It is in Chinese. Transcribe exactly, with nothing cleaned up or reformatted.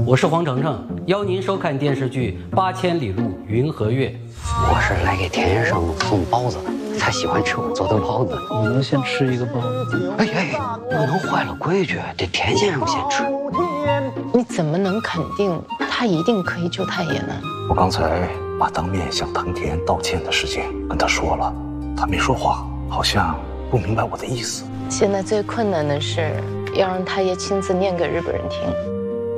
我是黄澄澄，邀您收看电视剧《八千里路云和月》。 我是来给田先生送包子的，他喜欢吃我做的包子。 你能先吃一个包子？ 哎哎，不能坏了规矩，得田先生先吃。 你怎么能肯定他一定可以救太爷呢？ 我刚才把当面向藤田道歉的事情跟他说了，他没说话，好像不明白我的意思。 现在最困难的是要让太爷亲自念给日本人听。